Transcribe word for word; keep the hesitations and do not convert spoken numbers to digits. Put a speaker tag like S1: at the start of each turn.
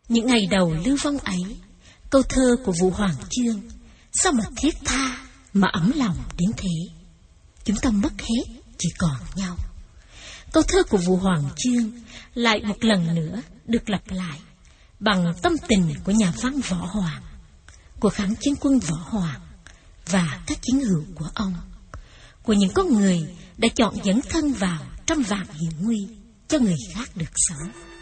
S1: Những ngày đầu lưu vong ấy, câu thơ của Vũ Hoàng Chương sao mà thiết tha, mà ấm lòng đến thế. Chúng ta mất hết, chỉ còn nhau. Câu thơ của Vũ Hoàng Chương lại một lần nữa được lặp lại bằng tâm tình của nhà văn Võ Hoàng, của kháng chiến quân Võ Hoàng và các chiến hữu của ông, của những con người đã chọn dấn thân vào trăm vạn hiểm nguy cho người khác được sống.